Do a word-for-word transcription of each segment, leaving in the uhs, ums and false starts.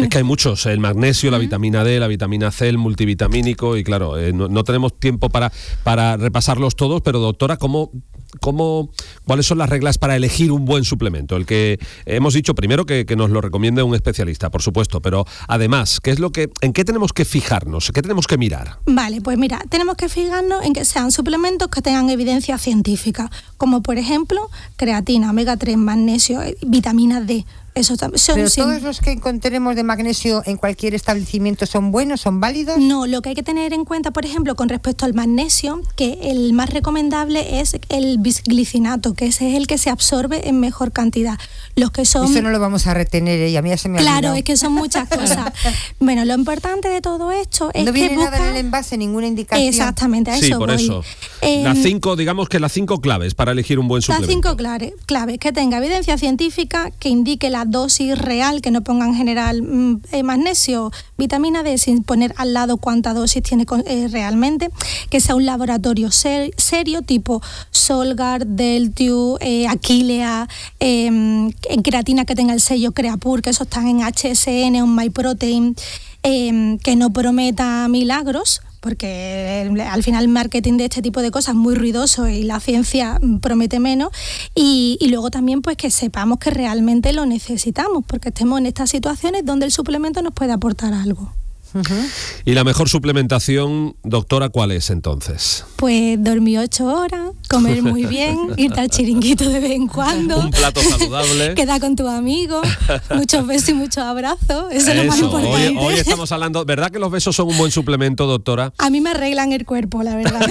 Es que hay muchos, el magnesio, la vitamina D, la vitamina C, el multivitamínico, y claro, eh, no, no tenemos tiempo para, para repasarlos todos, pero doctora, ¿cómo, cómo, ¿cuáles son las reglas para elegir un buen suplemento? El que hemos dicho primero que, que nos lo recomiende un especialista, por supuesto, pero además, ¿qué es lo que, ¿en qué tenemos que fijarnos? ¿Qué tenemos que mirar? Vale, pues mira, tenemos que fijarnos en que sean suplementos que tengan evidencia científica, como por ejemplo creatina, omega tres, magnesio, vitamina D. Eso son, ¿Pero son, todos los que encontremos de magnesio en cualquier establecimiento son buenos, son válidos? No, lo que hay que tener en cuenta, por ejemplo, con respecto al magnesio, que el más recomendable es el bisglicinato, que ese es el que se absorbe en mejor cantidad. Los que son... Eso no lo vamos a retener, ¿eh? A mí ya se me ha Claro, olvidado. es que son muchas cosas. Bueno, lo importante de todo esto es no que viene busca... nada en el envase, ninguna indicación. Exactamente, a eso Sí, por voy. eso. Eh, Las cinco, digamos que las cinco claves para elegir un buen suplemento. Las cinco claves, claves, que tenga evidencia científica, que indique la dosis real, que no ponga en general mmm, eh, magnesio, vitamina D, sin poner al lado cuánta dosis tiene eh, realmente, que sea un laboratorio ser, serio, tipo Solgar, Deltiu, eh, Aquilea, eh, en creatina que tenga el sello Creapure, que esos están en H S N, un MyProtein, eh, que no prometa milagros, porque al final el marketing de este tipo de cosas es muy ruidoso y la ciencia promete menos, y, y luego también pues que sepamos que realmente lo necesitamos, porque estemos en estas situaciones donde el suplemento nos puede aportar algo. Uh-huh. ¿Y la mejor suplementación, doctora, cuál es entonces? Pues dormir ocho horas, comer muy bien, irte al chiringuito de vez en cuando. Un plato saludable. Quedar con tus amigos, muchos besos y muchos abrazos. Eso, Eso es lo más importante. Hoy, hoy estamos hablando, ¿verdad que los besos son un buen suplemento, doctora? A mí me arreglan el cuerpo, la verdad.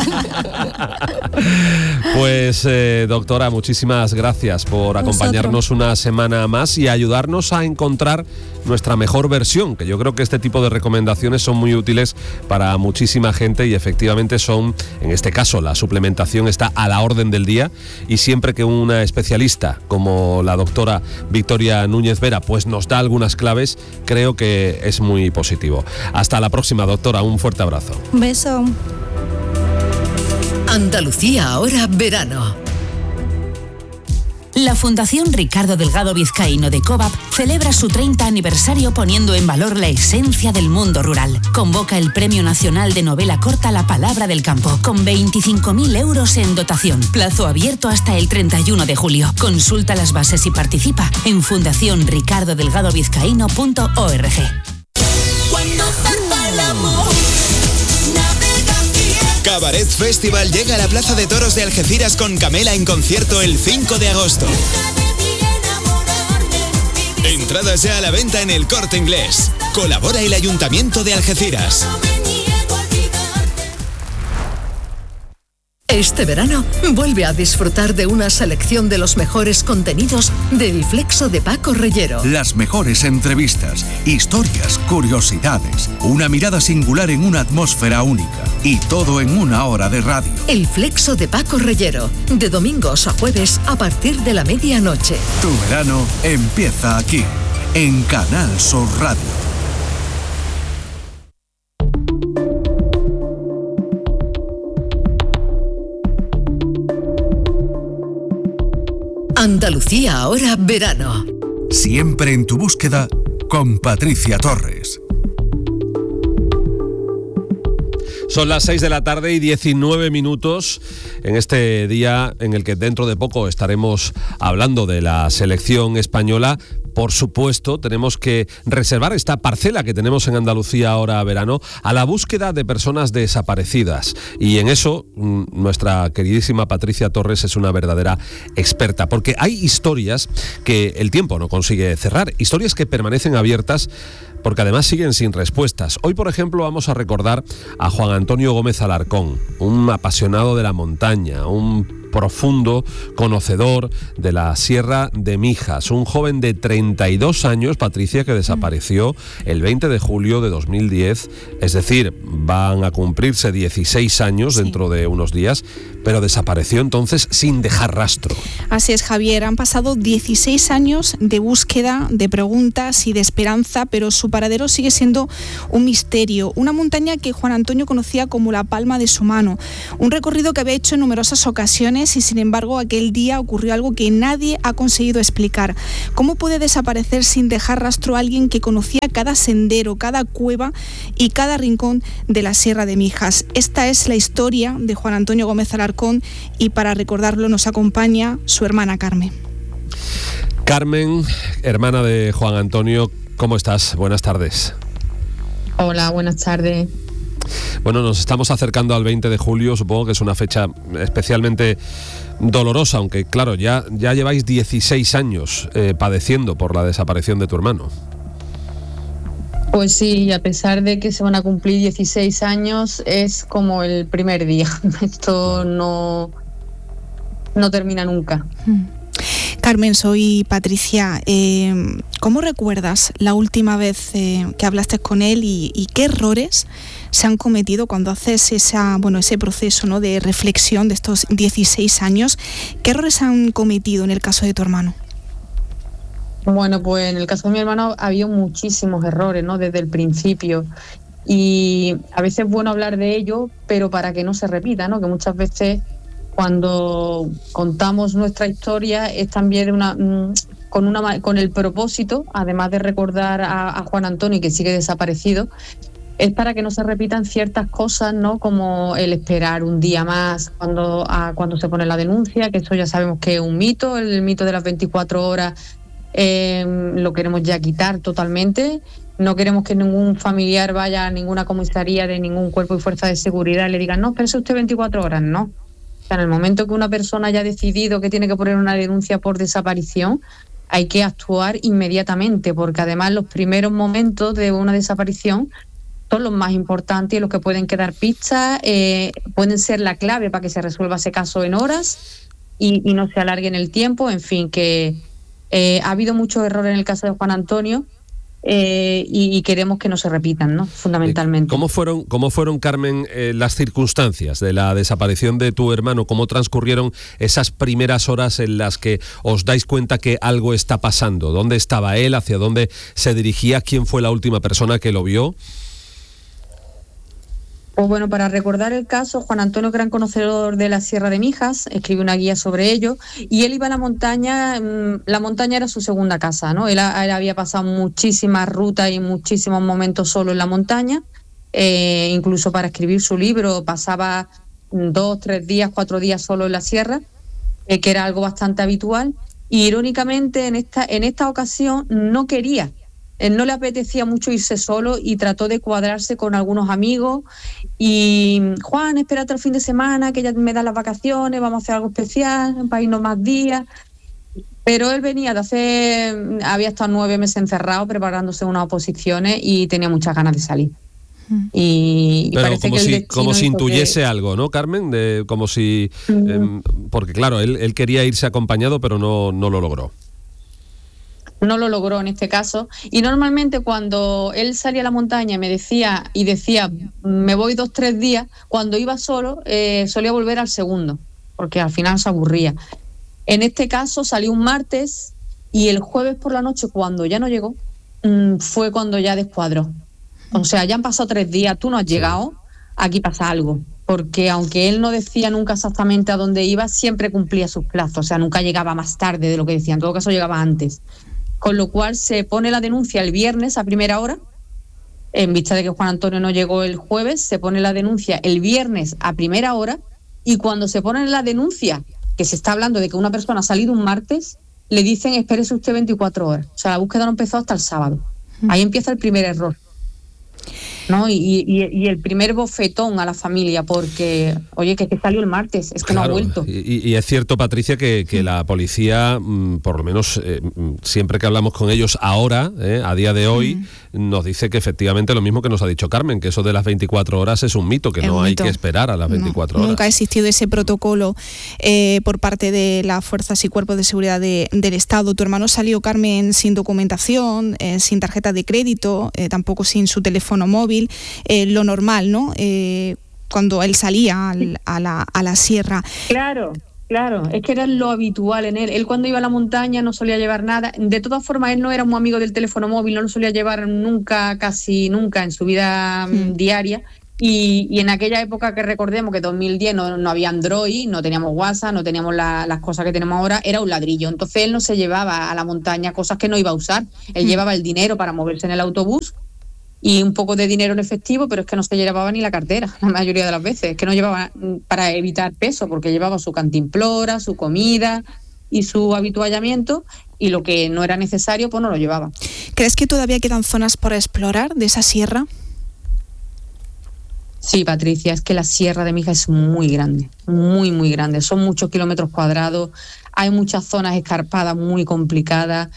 Pues, eh, doctora, muchísimas gracias por acompañarnos Nosotros. una semana más y ayudarnos a encontrar nuestra mejor versión, que yo creo que este tipo de recomendaciones son muy útiles para muchísima gente y efectivamente son, en este caso, la suplementación está a la orden del día, y siempre que una especialista como la doctora Victoria Núñez Vera pues nos da algunas claves, creo que es muy positivo. Hasta la próxima, doctora, un fuerte abrazo. Un beso. Andalucía ahora verano. La Fundación Ricardo Delgado Vizcaíno de COVAP celebra su treinta aniversario poniendo en valor la esencia del mundo rural. Convoca el Premio Nacional de Novela Corta La Palabra del Campo, con veinticinco mil euros en dotación. Plazo abierto hasta el treinta y uno de julio. Consulta las bases y participa en fundación ricardo delgado vizcaíno punto org. Cuando salta el amor, Cabaret Festival llega a la Plaza de Toros de Algeciras con Camela en concierto el cinco de agosto. Entradas ya a la venta en El Corte Inglés. Colabora el Ayuntamiento de Algeciras. Este verano, vuelve a disfrutar de una selección de los mejores contenidos del Flexo de Paco Reyero. Las mejores entrevistas, historias, curiosidades, una mirada singular en una atmósfera única. Y todo en una hora de radio. El Flexo de Paco Reyero, de domingos a jueves a partir de la medianoche. Tu verano empieza aquí, en Canal Sur Radio. Andalucía ahora verano. Siempre en tu búsqueda con Patricia Torres. Son las seis de la tarde y diecinueve minutos en este día en el que dentro de poco estaremos hablando de la selección española. Por supuesto, tenemos que reservar esta parcela que tenemos en Andalucía ahora verano a la búsqueda de personas desaparecidas. Y en eso, nuestra queridísima Patricia Torres es una verdadera experta, porque hay historias que el tiempo no consigue cerrar, historias que permanecen abiertas porque además siguen sin respuestas. Hoy, por ejemplo, vamos a recordar a Juan Antonio Gómez Alarcón, un apasionado de la montaña, un profundo conocedor de la Sierra de Mijas, un joven de treinta y dos años, Patricia, que desapareció el veinte de julio de dos mil diez, es decir, van a cumplirse dieciséis años sí. dentro de unos días, pero desapareció entonces sin dejar rastro. Así es, Javier, han pasado dieciséis años de búsqueda, de preguntas y de esperanza, pero su paradero sigue siendo un misterio. Una montaña que Juan Antonio conocía como la palma de su mano, un recorrido que había hecho en numerosas ocasiones versiones y sin embargo aquel día ocurrió algo que nadie ha conseguido explicar. ¿Cómo puede desaparecer sin dejar rastro a alguien que conocía cada sendero, cada cueva y cada rincón de la Sierra de Mijas? Esta es la historia de Juan Antonio Gómez Alarcón y para recordarlo nos acompaña su hermana Carmen. Carmen, hermana de Juan Antonio, ¿cómo estás? Buenas tardes. Hola, buenas tardes. Bueno, nos estamos acercando al veinte de julio, supongo que es una fecha especialmente dolorosa, aunque claro, ya, ya lleváis dieciséis años eh, padeciendo por la desaparición de tu hermano. Pues sí, a pesar de que se van a cumplir dieciséis años, es como el primer día. Esto no, no termina nunca. Carmen, soy Patricia. Eh, ¿Cómo recuerdas la última vez eh, que hablaste con él y, y qué errores se han cometido cuando haces esa, bueno, ese proceso, ¿no?, de reflexión de estos dieciséis años? ¿Qué errores se han cometido en el caso de tu hermano? Bueno, pues en el caso de mi hermano había muchísimos errores, ¿no?, desde el principio. Y a veces es bueno hablar de ello, pero para que no se repita, ¿no?, que muchas veces cuando contamos nuestra historia es también una, con, una, con el propósito, además de recordar a, a Juan Antonio, que sigue desaparecido, es para que no se repitan ciertas cosas, ¿no?, como el esperar un día más cuando, a, cuando se pone la denuncia, que eso ya sabemos que es un mito, el mito de las veinticuatro horas eh, lo queremos ya quitar totalmente. No queremos que ningún familiar vaya a ninguna comisaría de ningún cuerpo y fuerza de seguridad y le digan, no, espérese usted veinticuatro horas, no. O sea, en el momento que una persona haya decidido que tiene que poner una denuncia por desaparición, hay que actuar inmediatamente, porque además los primeros momentos de una desaparición son los más importantes y los que pueden quedar pistas, eh, pueden ser la clave para que se resuelva ese caso en horas y, y no se alargue en el tiempo. En fin, que eh, ha habido muchos errores en el caso de Juan Antonio. Eh, y, y queremos que no se repitan, ¿no?, fundamentalmente. ¿Cómo fueron, cómo fueron Carmen, eh, las circunstancias de la desaparición de tu hermano? ¿Cómo transcurrieron esas primeras horas en las que os dais cuenta que algo está pasando? ¿Dónde estaba él? ¿Hacia dónde se dirigía? ¿Quién fue la última persona que lo vio? Pues bueno, para recordar el caso, Juan Antonio, gran conocedor de la Sierra de Mijas, escribió una guía sobre ello, y él iba a la montaña. La montaña era su segunda casa, ¿no? Él, él había pasado muchísimas rutas y muchísimos momentos solo en la montaña, eh, incluso para escribir su libro pasaba dos, tres días, cuatro días solo en la sierra, eh, que era algo bastante habitual, y irónicamente en esta, en esta ocasión no quería. Él no le apetecía mucho irse solo y trató de cuadrarse con algunos amigos y Juan, espérate el fin de semana que ya me dan las vacaciones, vamos a hacer algo especial para irnos más días. Pero él venía de hacer, había estado nueve meses encerrado preparándose unas oposiciones y tenía muchas ganas de salir. Y, y Pero parece como que si, como si intuyese que... algo, ¿no, Carmen? De, como si... Mm. Eh, porque claro, él, él quería irse acompañado, pero no, no lo logró. No lo logró en este caso. Y normalmente cuando él salía a la montaña y me decía, y decía, me voy dos, tres días, cuando iba solo, eh, solía volver al segundo, porque al final se aburría. En este caso salió un martes y el jueves por la noche, cuando ya no llegó, mmm, fue cuando ya descuadró. O sea, ya han pasado tres días, tú no has llegado, aquí pasa algo. Porque aunque él no decía nunca exactamente a dónde iba, siempre cumplía sus plazos. O sea, nunca llegaba más tarde de lo que decía, en todo caso llegaba antes. Con lo cual se pone la denuncia el viernes a primera hora, en vista de que Juan Antonio no llegó el jueves, se pone la denuncia el viernes a primera hora, y cuando se pone la denuncia, que se está hablando de que una persona ha salido un martes, le dicen espérese usted veinticuatro horas. O sea, la búsqueda no empezó hasta el sábado. Ahí empieza el primer error, ¿no? Y, y, y el primer bofetón a la familia, porque, oye, que, que salió el martes, es que claro, no ha vuelto. Y, y es cierto, Patricia, que, que la policía, por lo menos eh, siempre que hablamos con ellos ahora, eh, a día de hoy, mm. nos dice que efectivamente lo mismo que nos ha dicho Carmen, que eso de las veinticuatro horas es un mito, que es no hay mito. que esperar a las veinticuatro no, horas. Nunca ha existido ese protocolo eh, por parte de las fuerzas y cuerpos de seguridad de, del Estado. Tu hermano salió, Carmen, sin documentación, eh, sin tarjeta de crédito, eh, tampoco sin su teléfono móvil. Eh, lo normal, ¿no? Eh, cuando él salía al, a, la, a la sierra. Claro, claro, es que era lo habitual en él. Él cuando iba a la montaña no solía llevar nada. De todas formas, él no era muy amigo del teléfono móvil, no lo solía llevar nunca, casi nunca en su vida mm. diaria. Y, y en aquella época, que recordemos que dos mil diez no, no había Android, no teníamos WhatsApp, no teníamos la, las cosas que tenemos ahora, era un ladrillo. Entonces él no se llevaba a la montaña cosas que no iba a usar. Él mm. llevaba el dinero para moverse en el autobús y un poco de dinero en efectivo, pero es que no se llevaba ni la cartera la mayoría de las veces. Es que no llevaba, para evitar peso, porque llevaba su cantimplora, su comida y su habituallamiento, y lo que no era necesario pues no lo llevaba. ¿Crees que todavía quedan zonas por explorar de esa sierra? Sí, Patricia, es que la Sierra de Mija es muy grande, muy, muy grande. Son muchos kilómetros cuadrados, hay muchas zonas escarpadas muy complicadas.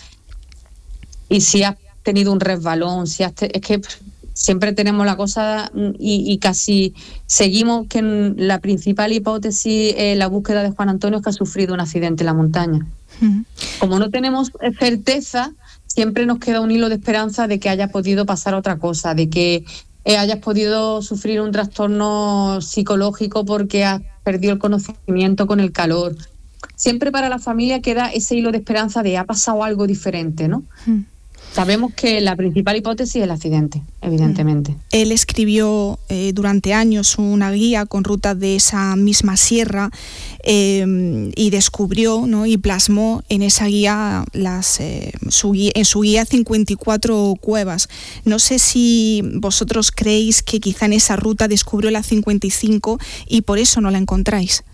Y si has tenido un resbalón, si has te- es que siempre tenemos la cosa y, y casi seguimos que la principal hipótesis en la búsqueda de Juan Antonio es que ha sufrido un accidente en la montaña. Uh-huh. Como no tenemos certeza, siempre nos queda un hilo de esperanza de que haya podido pasar otra cosa, de que Eh, hayas podido sufrir un trastorno psicológico porque has perdido el conocimiento con el calor. Siempre para la familia queda ese hilo de esperanza de ha pasado algo diferente, ¿no? Mm. Sabemos que la principal hipótesis es el accidente, evidentemente. Mm. Él escribió eh, durante años una guía con rutas de esa misma sierra eh, y descubrió, ¿no?, y plasmó en esa guía, las, eh, su guía, en su guía cincuenta y cuatro cuevas. No sé si vosotros creéis que quizá en esa ruta descubrió la cincuenta y cinco y por eso no la encontráis.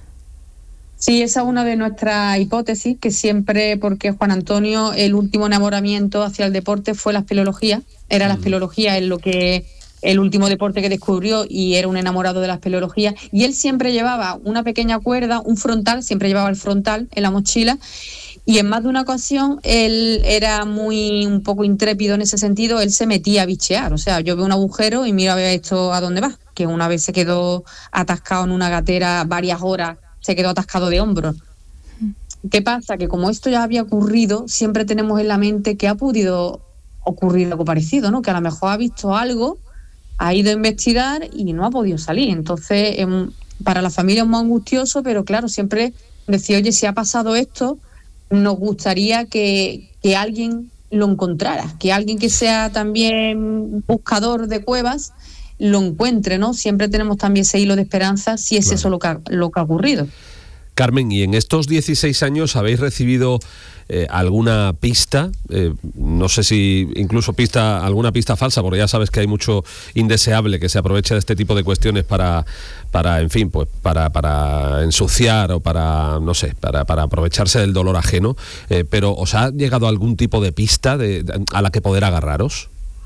Sí, esa es una de nuestras hipótesis, que siempre, porque Juan Antonio, el último enamoramiento hacia el deporte fue la espeleología, era la espeleología en lo que el último deporte que descubrió, y era un enamorado de la espeleología, y él siempre llevaba una pequeña cuerda, un frontal, siempre llevaba el frontal en la mochila, y en más de una ocasión él era muy un poco intrépido en ese sentido, él se metía a bichear, o sea, yo veo un agujero y mira a ver esto a dónde va, que una vez se quedó atascado en una gatera varias horas, se quedó atascado de hombros. ¿Qué pasa? Que como esto ya había ocurrido, siempre tenemos en la mente que ha podido ocurrir algo parecido, ¿no? Que a lo mejor ha visto algo, ha ido a investigar y no ha podido salir. Entonces, eh, para la familia es muy angustioso, pero claro, siempre decía, oye, si ha pasado esto, nos gustaría que, que alguien lo encontrara, que alguien que sea también buscador de cuevas lo encuentre, ¿no? Siempre tenemos también ese hilo de esperanza si es claro. eso lo que, ha, lo que ha ocurrido. Carmen, ¿y en estos dieciséis años habéis recibido eh, alguna pista? Eh, no sé si incluso pista, alguna pista falsa, porque ya sabes que hay mucho indeseable que se aprovecha de este tipo de cuestiones para, para en fin, pues para, para ensuciar o para, no sé, para, para aprovecharse del dolor ajeno. Eh, pero ¿os ha llegado algún tipo de pista de, de, a la que poder agarraros?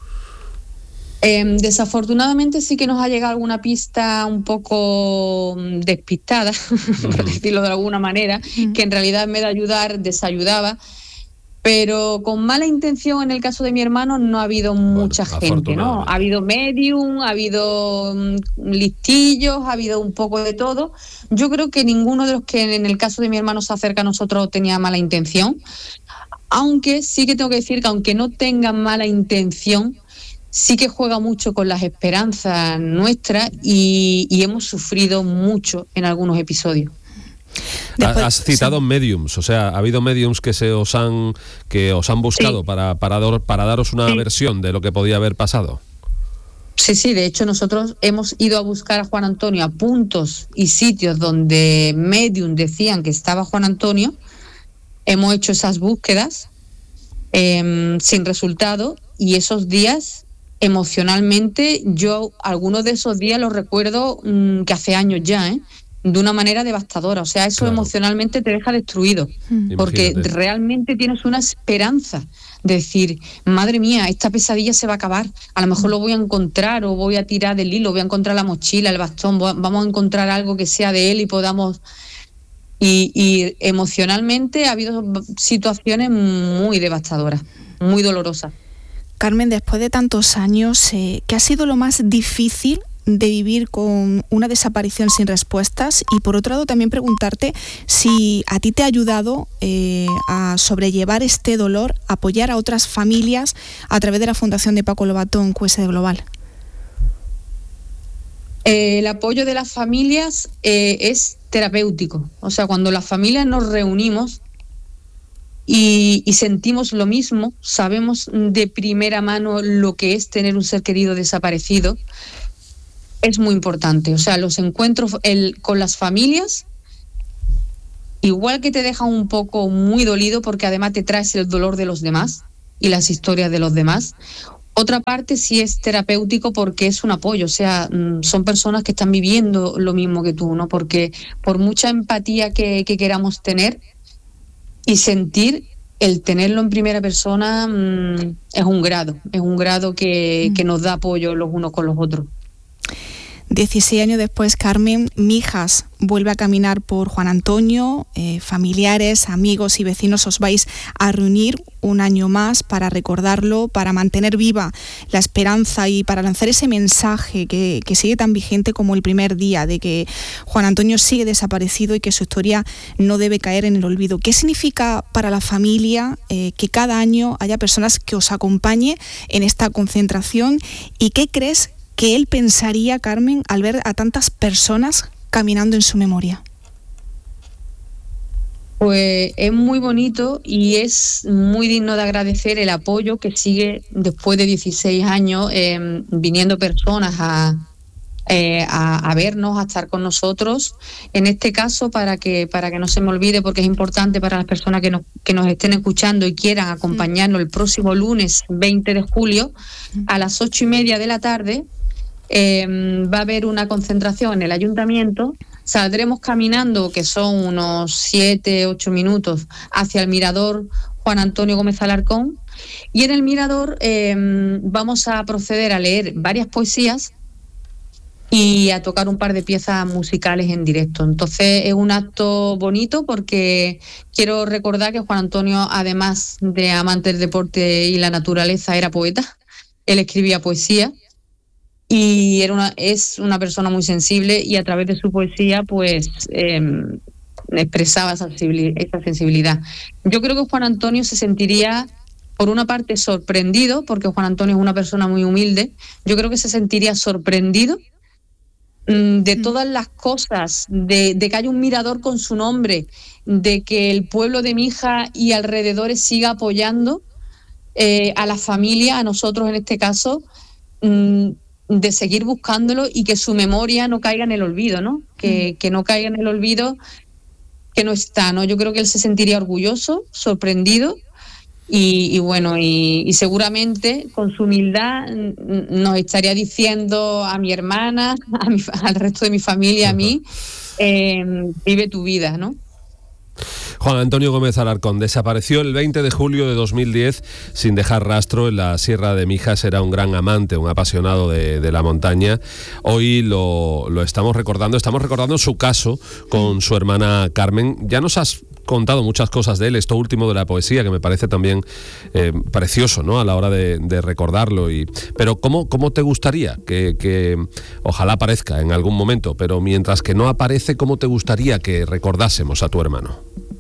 Eh, desafortunadamente sí que nos ha llegado alguna pista un poco despistada, uh-huh. por decirlo de alguna manera, uh-huh. que en realidad en vez de ayudar, desayudaba, pero con mala intención en el caso de mi hermano no ha habido bueno, mucha gente, ¿no? Ha habido medium, ha habido um, listillos, ha habido un poco de todo. Yo creo que ninguno de los que en el caso de mi hermano se acerca a nosotros tenía mala intención, aunque sí que tengo que decir que aunque no tengan mala intención, sí que juega mucho con las esperanzas nuestras y, y hemos sufrido mucho en algunos episodios. Después, Has citado sí. mediums, o sea, ha habido mediums que se os han que os han buscado sí. para, para, para daros una sí. versión de lo que podía haber pasado. Sí, sí, de hecho nosotros hemos ido a buscar a Juan Antonio a puntos y sitios donde medium decían que estaba Juan Antonio. Hemos hecho esas búsquedas eh, sin resultado, y esos días emocionalmente, yo algunos de esos días los recuerdo mmm, que hace años ya, ¿eh? de una manera devastadora. O sea, eso claro. emocionalmente te deja destruido, mm. porque Imagínate. realmente tienes una esperanza de decir, madre mía, esta pesadilla se va a acabar, a lo mejor lo voy a encontrar, o voy a tirar del hilo, voy a encontrar la mochila, el bastón, vamos a encontrar algo que sea de él y podamos... Y, y emocionalmente ha habido situaciones muy devastadoras, muy dolorosas. Carmen, después de tantos años, eh, ¿qué ha sido lo más difícil de vivir con una desaparición sin respuestas? Y por otro lado, también preguntarte si a ti te ha ayudado eh, a sobrellevar este dolor, apoyar a otras familias a través de la Fundación de Paco Lobato en Q S D Global. Eh, el apoyo de las familias eh, es terapéutico. O sea, cuando las familias nos reunimos Y, y sentimos lo mismo, sabemos de primera mano lo que es tener un ser querido desaparecido, es muy importante. O sea, los encuentros el, con las familias, igual que te dejan un poco muy dolido, porque además te traes el dolor de los demás y las historias de los demás. Otra parte sí es terapéutico porque es un apoyo, o sea, son personas que están viviendo lo mismo que tú, ¿no? Porque por mucha empatía que, que queramos tener y sentir, el tenerlo en primera persona mmm, es un grado, es un grado que, que nos da apoyo los unos con los otros. dieciséis años después, Carmen, Mijas vuelve a caminar por Juan Antonio, eh, familiares, amigos y vecinos os vais a reunir un año más para recordarlo, para mantener viva la esperanza y para lanzar ese mensaje que, que sigue tan vigente como el primer día, de que Juan Antonio sigue desaparecido y que su historia no debe caer en el olvido. ¿Qué significa para la familia eh, que cada año haya personas que os acompañen en esta concentración? ¿Y qué crees que él pensaría, Carmen, al ver a tantas personas caminando en su memoria? Pues es muy bonito y es muy digno de agradecer el apoyo que sigue después de dieciséis años, eh, viniendo personas a, eh, a, a vernos, a estar con nosotros. En este caso, para que para que no se me olvide, porque es importante para las personas que nos, que nos estén escuchando y quieran acompañarnos el próximo lunes veinte de julio a las ocho y media de la tarde. Eh, va a haber una concentración en el ayuntamiento. Saldremos caminando, que son unos siete, ocho minutos, hacia el mirador Juan Antonio Gómez Alarcón, y en el mirador eh, vamos a proceder a leer varias poesías y a tocar un par de piezas musicales en directo. Entonces es un acto bonito porque quiero recordar que Juan Antonio, además de amante del deporte y la naturaleza, era poeta. Él escribía poesía y era una, es una persona muy sensible, y a través de su poesía pues eh, expresaba esa sensibilidad. Yo creo que Juan Antonio se sentiría, por una parte, sorprendido, porque Juan Antonio es una persona muy humilde. Yo creo que se sentiría sorprendido mmm, de todas las cosas, de, de que haya un mirador con su nombre, de que el pueblo de Mijas y alrededores siga apoyando eh, a la familia, a nosotros en este caso, mmm, de seguir buscándolo y que su memoria no caiga en el olvido, ¿no? Que, que no caiga en el olvido, que no está, ¿no? Yo creo que él se sentiría orgulloso, sorprendido y, y bueno, y, y seguramente con su humildad nos estaría diciendo a mi hermana, a mi, al resto de mi familia, a mí, eh, vive tu vida, ¿no? Juan Antonio Gómez Alarcón desapareció el veinte de julio de dos mil diez sin dejar rastro en la Sierra de Mijas. Era un gran amante, un apasionado de, de la montaña. Hoy lo, lo estamos recordando, estamos recordando su caso con su hermana Carmen. Ya nos has contado muchas cosas de él, esto último de la poesía, que me parece también eh, precioso, ¿no?, a la hora de, de recordarlo. Y, pero ¿cómo, cómo te gustaría que, que ojalá aparezca en algún momento, pero mientras que no aparece, cómo te gustaría que recordásemos a tu hermano?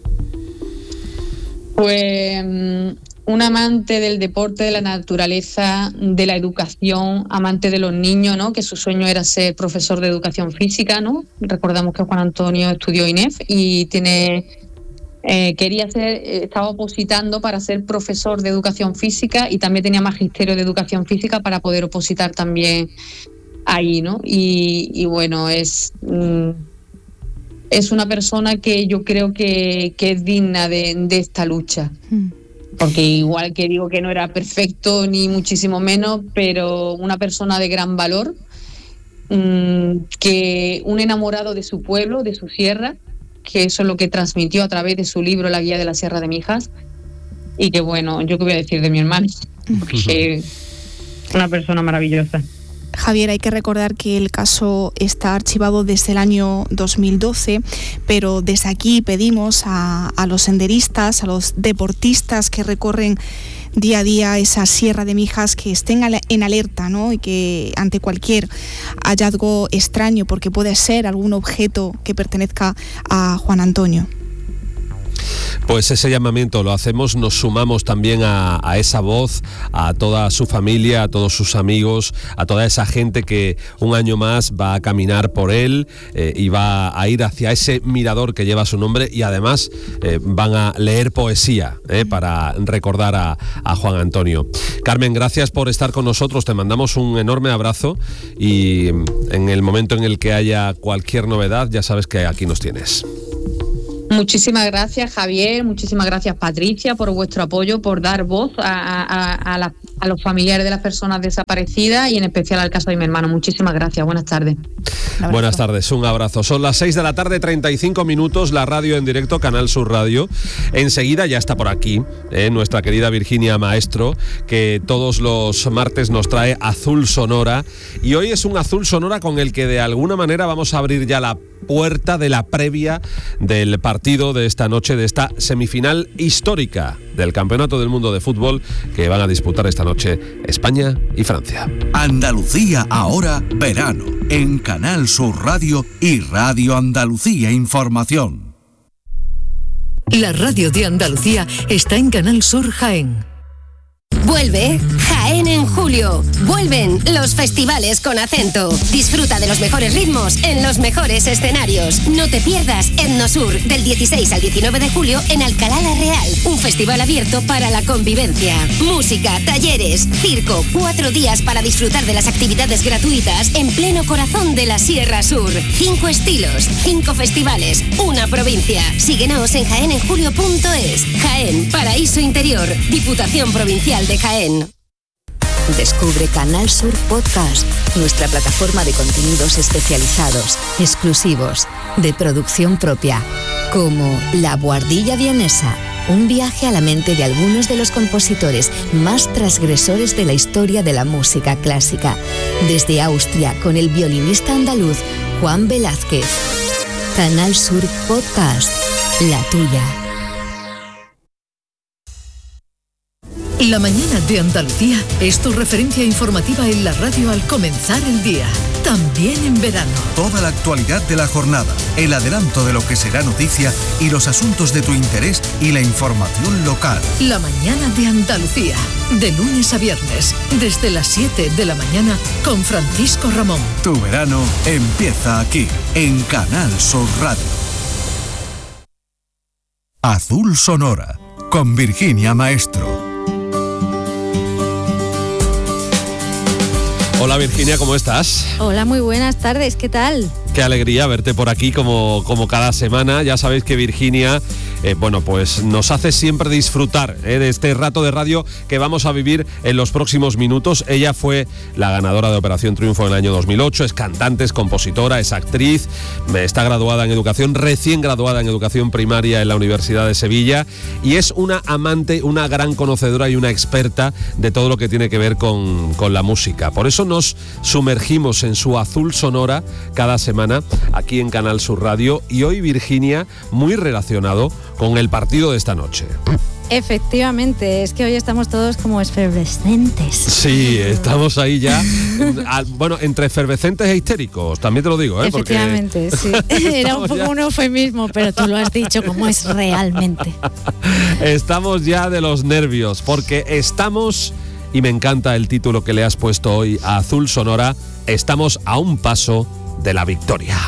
Pues un amante del deporte, de la naturaleza, de la educación, amante de los niños, ¿no?, que su sueño era ser profesor de educación física, ¿no? Recordamos que Juan Antonio estudió I N E F y tiene eh, quería ser, estaba opositando para ser profesor de educación física, y también tenía magisterio de educación física para poder opositar también ahí, ¿no? Y, y bueno, es... Mm, es una persona que yo creo que, que es digna de, de esta lucha. Porque igual que digo que no era perfecto ni muchísimo menos, pero una persona de gran valor, mmm, que un enamorado de su pueblo, de su sierra, que eso es lo que transmitió a través de su libro La Guía de la Sierra de Mijas. Y que bueno, yo qué voy a decir de mi hermano, porque es una persona maravillosa. Javier, hay que recordar que el caso está archivado desde el año dos mil doce, pero desde aquí pedimos a, a los senderistas, a los deportistas que recorren día a día esa Sierra de Mijas, que estén en alerta, ¿no?, y que ante cualquier hallazgo extraño, porque puede ser algún objeto que pertenezca a Juan Antonio. Pues ese llamamiento lo hacemos, nos sumamos también a, a esa voz, a toda su familia, a todos sus amigos, a toda esa gente que un año más va a caminar por él eh, y va a ir hacia ese mirador que lleva su nombre, y además eh, van a leer poesía eh, para recordar a, a Juan Antonio. Carmen, gracias por estar con nosotros, te mandamos un enorme abrazo y en el momento en el que haya cualquier novedad ya sabes que aquí nos tienes. Muchísimas gracias, Javier, muchísimas gracias, Patricia, por vuestro apoyo, por dar voz a, a, a, la, a los familiares de las personas desaparecidas y en especial al caso de mi hermano. Muchísimas gracias, buenas tardes. Buenas tardes, un abrazo. Son las seis de la tarde, treinta y cinco minutos, la radio en directo, Canal Sur Radio. Enseguida ya está por aquí eh, nuestra querida Virginia Maestro, que todos los martes nos trae Azul Sonora, y hoy es un Azul Sonora con el que de alguna manera vamos a abrir ya la puerta de la previa del partido de esta noche, de esta semifinal histórica del Campeonato del Mundo de Fútbol que van a disputar esta noche España y Francia. Andalucía ahora verano, en Canal Sur Radio y Radio Andalucía Información. La radio de Andalucía está en Canal Sur Jaén. Vuelve Jaén en julio. Vuelven los festivales con acento. Disfruta de los mejores ritmos en los mejores escenarios. No te pierdas Etnosur del dieciséis al diecinueve de julio en Alcalá la Real. Un festival abierto para la convivencia. Música, talleres, circo. Cuatro días para disfrutar de las actividades gratuitas en pleno corazón de la Sierra Sur. Cinco estilos, cinco festivales, una provincia. Síguenos en jaén en julio punto es. Jaén, Paraíso Interior, Diputación Provincial de Jaén. Descubre Canal Sur Podcast, nuestra plataforma de contenidos especializados, exclusivos, de producción propia, como La Buhardilla Vienesa, un viaje a la mente de algunos de los compositores más transgresores de la historia de la música clásica, desde Austria con el violinista andaluz Juan Velázquez. Canal Sur Podcast, la tuya. La mañana de Andalucía es tu referencia informativa en la radio al comenzar el día, también en verano. Toda la actualidad de la jornada, el adelanto de lo que será noticia y los asuntos de tu interés y la información local. La mañana de Andalucía, de lunes a viernes, desde las siete de la mañana con Francisco Ramón. Tu verano empieza aquí, en Canal Sur Radio. Azul Sonora, con Virginia Maestro. Hola Virginia, ¿cómo estás? Hola, muy buenas tardes, ¿qué tal? Qué alegría verte por aquí como, como cada semana. Ya sabéis que Virginia, eh, bueno, pues nos hace siempre disfrutar eh, de este rato de radio que vamos a vivir en los próximos minutos. Ella fue la ganadora de Operación Triunfo en el año dos mil ocho, es cantante, es compositora, es actriz, está graduada en educación, recién graduada en educación primaria en la Universidad de Sevilla, y es una amante, una gran conocedora y una experta de todo lo que tiene que ver con, con la música. Por eso nos sumergimos en su Azul Sonora cada semana aquí en Canal Sur Radio, y hoy, Virginia, muy relacionado con el partido de esta noche. Efectivamente, es que hoy estamos todos como efervescentes. Sí, estamos ahí ya, bueno, entre efervescentes e histéricos, también te lo digo, ¿eh? Efectivamente, porque sí. Era un poco ya un eufemismo, pero tú lo has dicho como es realmente. Estamos ya de los nervios, porque estamos, y me encanta el título que le has puesto hoy a Azul Sonora, estamos a un paso de la victoria.